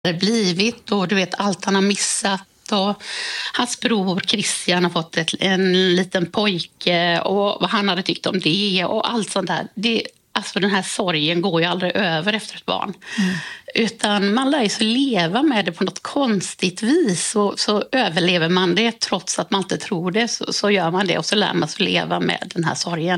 det blivit och du vet allt han har missat. Och hans bror Christian har fått en liten pojke och vad han hade tyckt om det och allt sånt där. Alltså den här sorgen går ju aldrig över efter ett barn. Utan man lär sig leva med det på något konstigt vis. Så överlever man det trots att man inte tror det. Så gör man det och så lär man sig leva med den här sorgen.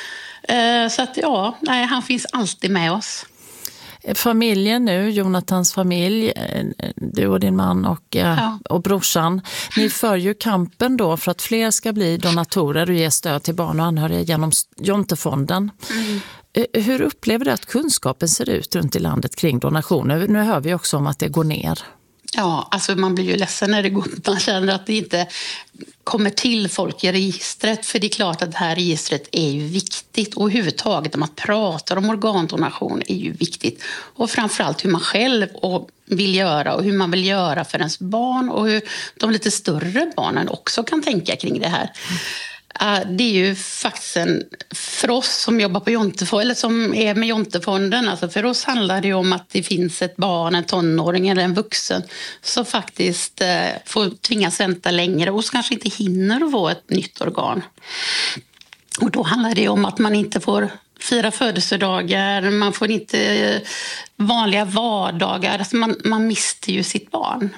Så att han finns alltid med oss. Familjen nu, Jonathans familj, du och din man och brorsan, ni för ju kampen då för att fler ska bli donatorer och ge stöd till barn och anhöriga genom Jontefonden. Hur upplever du att kunskapen ser ut runt i landet kring donationer? Nu hör vi också om att det går ner. Ja, alltså man blir ju ledsen när det går. Man känner att det inte kommer till folk i registret. För det är klart att det här registret är ju viktigt. Och överhuvudtaget när man pratar om organdonation är ju viktigt. Och framförallt hur man själv vill göra och hur man vill göra för ens barn. Och hur de lite större barnen också kan tänka kring det här. Det är ju faktiskt för oss som jobbar på Jontefonden, eller som är med Jontefonden, alltså för oss handlar det om att det finns ett barn, en tonåring eller en vuxen som faktiskt får tvingas vänta längre och kanske inte hinner att få ett nytt organ. Och då handlar det om att man inte får fira födelsedagar, man får inte vanliga vardagar, alltså man mister ju sitt barn.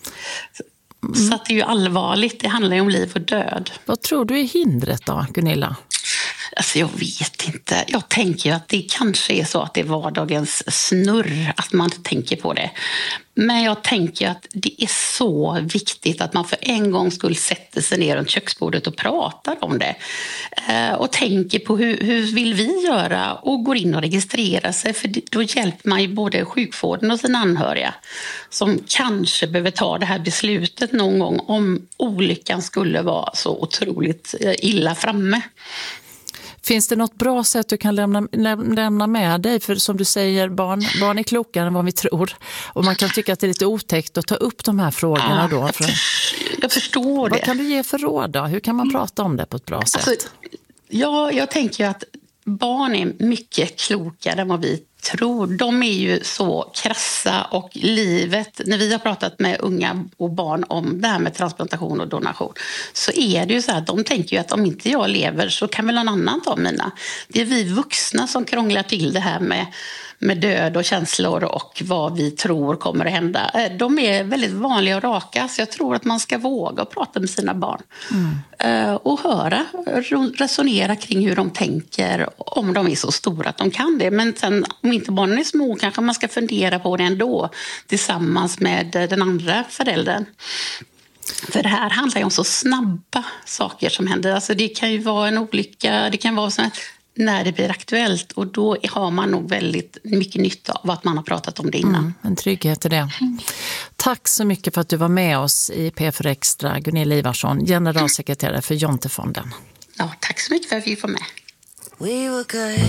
Så att det är ju allvarligt, det handlar ju om liv och död. Vad tror du är hindret då, Gunilla? Alltså jag vet inte. Jag tänker ju att det kanske är så att det är vardagens snurr, att man inte tänker på det. Men jag tänker att det är så viktigt att man för en gång skulle sätta sig ner runt köksbordet och pratar om det. Och tänker på hur vill vi göra och går in och registrerar sig. För då hjälper man ju både sjukvården och sina anhöriga som kanske behöver ta det här beslutet någon gång om olyckan skulle vara så otroligt illa framme. Finns det något bra sätt du kan lämna med dig? För som du säger, barn är klokare än vad vi tror. Och man kan tycka att det är lite otäckt att ta upp de här frågorna då. Jag förstår det. Vad kan du ge för råd då? Hur kan man prata om det på ett bra sätt? Alltså, jag tänker att barn är mycket klokare än vad vi tror. De är ju så krassa och livet, när vi har pratat med unga och barn om det här med transplantation och donation, så är det ju så här, de tänker ju att om inte jag lever så kan väl någon annan ta mina. Det är vi vuxna som krånglar till det här med död och känslor och vad vi tror kommer att hända. De är väldigt vanliga och raka, så jag tror att man ska våga prata med sina barn. Och resonera kring hur de tänker, om de är så stora att de kan det. Men sen, om inte barnen är små, kanske man ska fundera på det ändå tillsammans med den andra föräldern. För det här handlar ju om så snabba saker som händer. Alltså det kan ju vara en olycka, det kan vara så här, när det blir aktuellt, och då har man nog väldigt mycket nytta av att man har pratat om det innan. En trygghet i det. Tack så mycket för att du var med oss i P4 Extra, Gunilla Ivarsson, generalsekreterare för Jontefonden. Ja, tack så mycket för att vi får med. We were good.